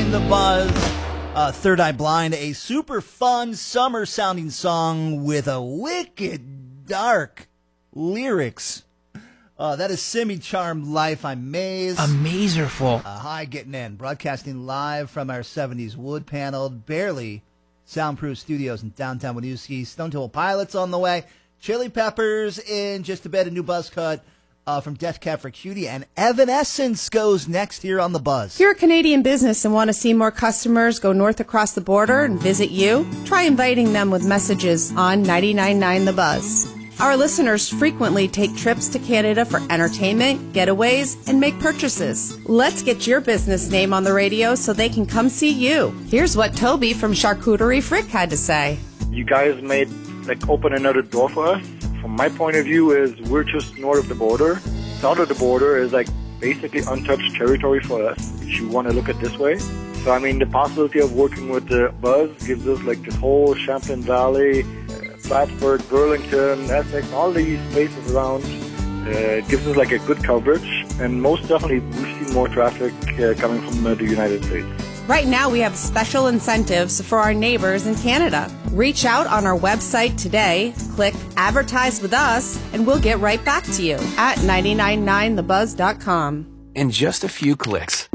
in the Buzz. Third Eye Blind, a super fun summer-sounding song with a wicked dark lyrics. That is Simi Charm Life. I'm Maze. Amazerful. Hi, getting in. Broadcasting live from our 70s wood-paneled, barely soundproof studios in downtown Winooski. Stone Temple Pilots on the way. Chili Peppers in just a bit, a new buzz cut from Death Cab for Cutie. And Evanescence goes next here on the Buzz. If you're a Canadian business and want to see more customers go north across the border and visit you, try inviting them with messages on 99.9 The Buzz. Our listeners frequently take trips to Canada for entertainment, getaways, and make purchases. Let's get your business name on the radio so they can come see you. Here's what Toby from Charcuterie Frick had to say. You guys made, open another door for us. From my point of view is we're just north of the border. South of the border is basically untouched territory for us, if you want to look at it this way. So, the possibility of working with the Buzz gives us this whole Champlain Valley, Plattsburgh, Burlington, Essex, all these places around. It gives us a good coverage, and most definitely we've seen more traffic coming from the United States. Right now we have special incentives for our neighbors in Canada. Reach out on our website today, click Advertise with Us, and we'll get right back to you at 999thebuzz.com. In just a few clicks,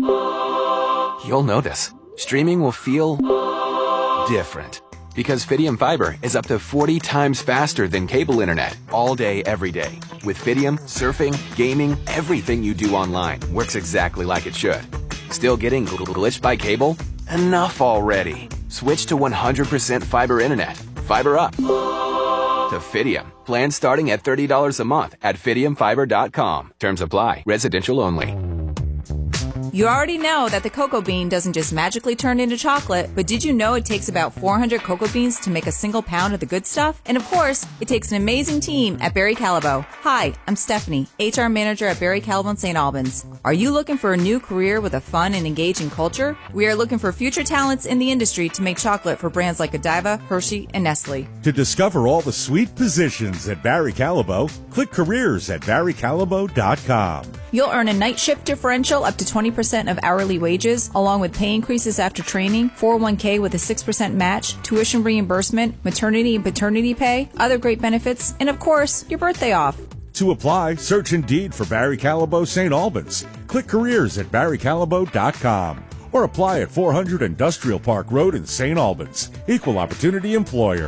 you'll notice streaming will feel different. Because Fidium Fiber is up to 40 times faster than cable internet all day, every day. With Fidium, surfing, gaming, everything you do online works exactly like it should. Still getting glitched by cable? Enough already. Switch to 100% fiber internet. Fiber up. To Fidium. Plans starting at $30 a month at fidiumfiber.com. Terms apply. Residential only. You already know that the cocoa bean doesn't just magically turn into chocolate, but did you know it takes about 400 cocoa beans to make a single pound of the good stuff? And of course, it takes an amazing team at Barry Callebaut. Hi, I'm Stephanie, HR Manager at Barry Callebaut St. Albans. Are you looking for a new career with a fun and engaging culture? We are looking for future talents in the industry to make chocolate for brands like Godiva, Hershey, and Nestle. To discover all the sweet positions at Barry Callebaut, click careers at barrycallebaut.com. You'll earn a night shift differential up to 20% of hourly wages, along with pay increases after training, 401k with a 6% match, tuition reimbursement, maternity and paternity pay, other great benefits, and of course, your birthday off. To apply, search Indeed for Barry Callebaut St. Albans. Click careers at barrycallebaut.com or apply at 400 Industrial Park Road in St. Albans. Equal opportunity employer.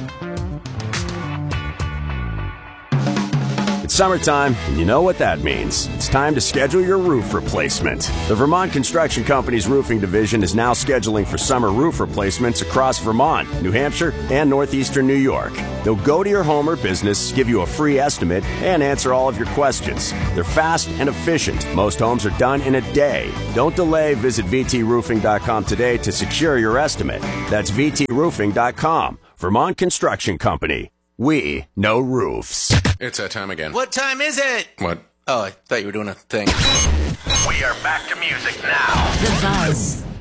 It's summertime, and you know what that means. It's time to schedule your roof replacement. The Vermont Construction Company's roofing division is now scheduling for summer roof replacements across Vermont, New Hampshire, and northeastern New York. They'll go to your home or business, give you a free estimate, and answer all of your questions. They're fast and efficient. Most homes are done in a day. Don't delay. Visit VTRoofing.com today to secure your estimate. That's VTRoofing.com. Vermont Construction Company. We know roofs. It's that time again. What time is it? What? Oh, I thought you were doing a thing. We are back to music now. The Buzz.